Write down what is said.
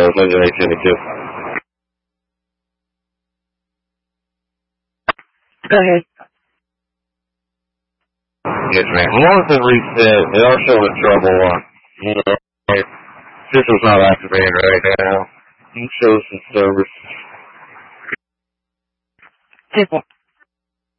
Windows, engine 872. Go ahead. Yes, ma'am. As long as it's reset, they are showing trouble on. You know, system's not activated right now. It shows some service. 10-4.